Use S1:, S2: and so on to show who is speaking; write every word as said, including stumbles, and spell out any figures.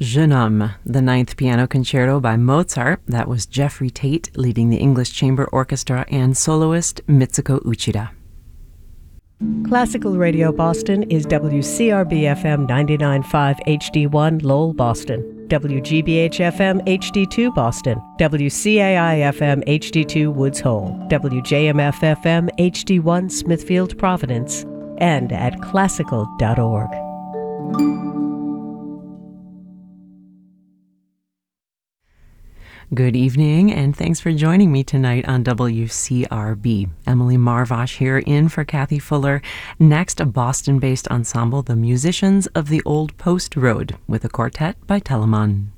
S1: Jeune Homme, the Ninth Piano Concerto by Mozart. That was Jeffrey Tate leading the English Chamber Orchestra and soloist Mitsuko Uchida.
S2: Classical Radio Boston is W C R B F M ninety-nine point five H D one Lowell, Boston, W G B H F M H D two Boston, W C A I F M H D two Woods Hole, W J M F F M H D one Smithfield, Providence, and at classical dot org.
S1: Good evening, and thanks for joining me tonight on W C R B. Emily Marvosh here in for Kathy Fuller. Next, a Boston-based ensemble, the Musicians of the Old Post Road, with a quartet by Telemann.